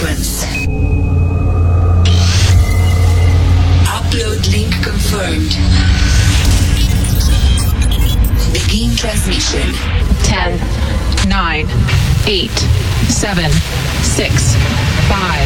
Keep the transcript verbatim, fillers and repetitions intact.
sequence. Upload link confirmed. Begin transmission. ten, nine, eight, seven, six, five,